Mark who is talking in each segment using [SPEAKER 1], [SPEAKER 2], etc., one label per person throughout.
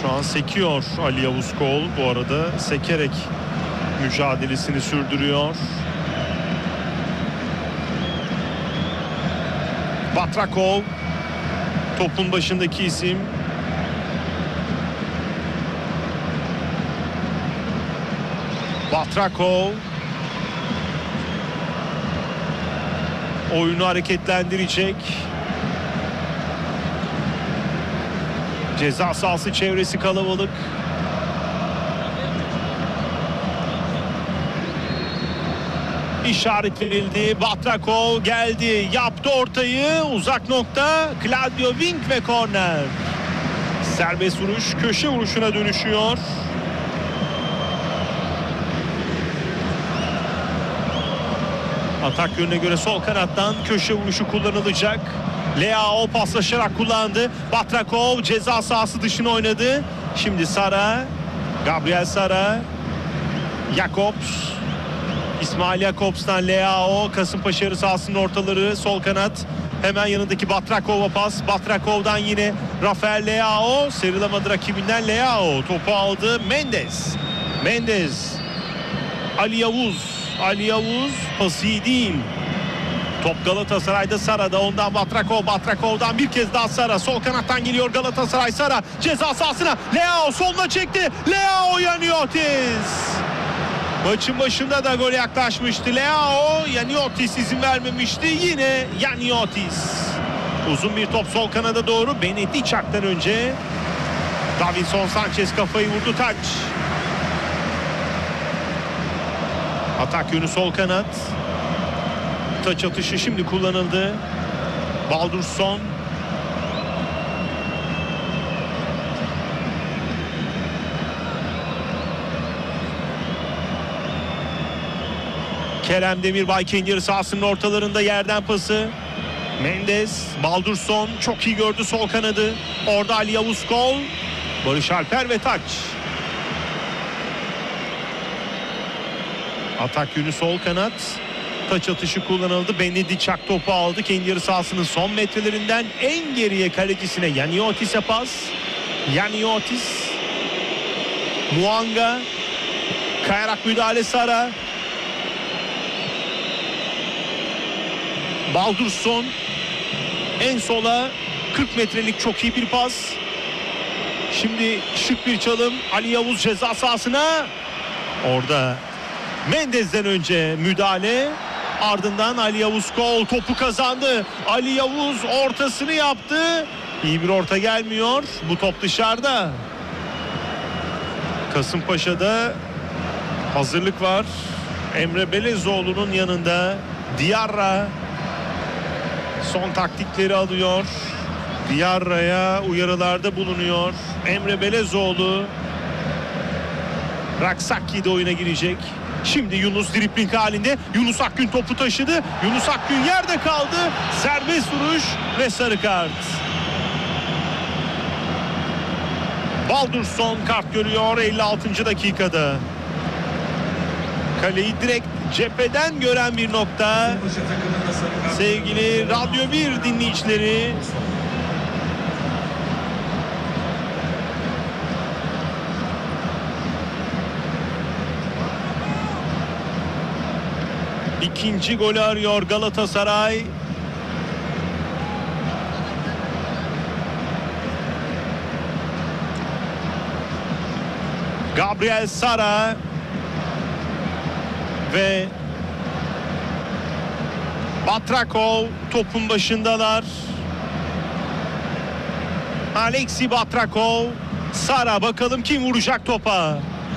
[SPEAKER 1] Şu an sekiyor Ali Yavuz Kol. Bu arada sekerek mücadelesini sürdürüyor. Batrakov topun başındaki isim. Batrakov oyunu hareketlendirecek. Ceza sahası çevresi kalabalık. İşaret verildi. Batrakov geldi. Yaptı ortayı. Uzak nokta. Claudio Wink ve korner. Serbest vuruş köşe vuruşuna dönüşüyor. Atak yönüne göre sol kanattan köşe vuruşu kullanılacak. Leao paslaşarak kullandı. Batrakov ceza sahası dışına oynadı. Şimdi Sara. Gabriel Sara. Jakobs. İsmail Jakobs'tan Leao. Kasımpaşa yarı sahasının ortaları. Sol kanat. Hemen yanındaki Batrakov'a pas. Batrakov'dan yine Rafael Leao. Sıyrılamadı rakibinden Leao. Topu aldı. Mendes. Ali Yavuz pası iyi değil. Top Galatasaray'da, Sara'da, ondan Batrakov'dan bir kez daha Sara. Sol kanattan geliyor Galatasaray. Sara ceza sahasına. Leao soluna çekti. Leao Yaniotis. Maçın başında da gole yaklaşmıştı. Leao Yaniotis izin vermemişti. Yine Yaniotis. Uzun bir top sol kanada doğru. Benedicak'tan önce Davinson Sanchez kafayı vurdu. Taç. Atak yönü sol kanat. Taç atışı şimdi kullanıldı. Baldursson. Kerem Demirbay kendi yarı sahasının ortalarında yerden pası. Mendes, Baldursson çok iyi gördü sol kanadı. Orada Ali Yavuz Kol, Barış Alper ve Taç. Atak yönü sol kanat. Taç atışı kullanıldı. Benedicak topu aldı. Kendi yarı sahasının son metrelerinden en geriye kalecisine Yaniotis'e pas. Yaniotis. Muanga. Kayarak müdahale Sara. Baldursson. En sola 40 metrelik çok iyi bir pas. Şimdi şık bir çalım. Ali Yavuz ceza sahasına. Orada Mendes'den önce müdahale. Ardından Ali Yavuz Kol topu kazandı. Ali Yavuz ortasını yaptı. İyi bir orta gelmiyor. Bu top dışarıda. Kasımpaşa'da hazırlık var. Emre Belezoğlu'nun yanında Diarra son taktikleri alıyor. Diarra'ya uyarılarda bulunuyor. Emre Belezoğlu. Raksaki de oyuna girecek. Şimdi Yunus dribling halinde. Yunus Akgün topu taşıdı. Yunus Akgün yerde kaldı. Serbest vuruş ve sarı kart. Baldursson kart görüyor 56. dakikada. Kaleyi direkt cepheden gören bir nokta. Sevgili Radyo 1 dinleyicileri. İkinci golü arıyor Galatasaray. Gabriel Sara ve Batrakov topun başındalar. Alexi Batrakov. Sara, bakalım kim vuracak topa.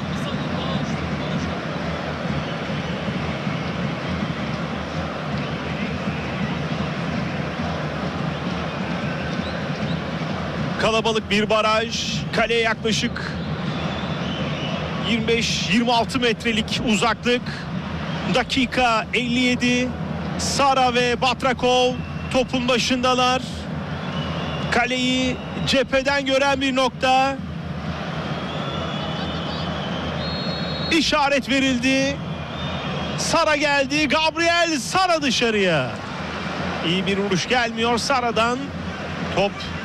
[SPEAKER 1] Kalabalık bir baraj. Kaleye yaklaşık 25-26 metrelik uzaklık. Dakika 57. Sara ve Batrakov topun başındalar. Kaleyi cepheden gören bir nokta. İşaret verildi. Sara geldi. Gabriel Sara dışarıya. İyi bir vuruş gelmiyor Sara'dan. Top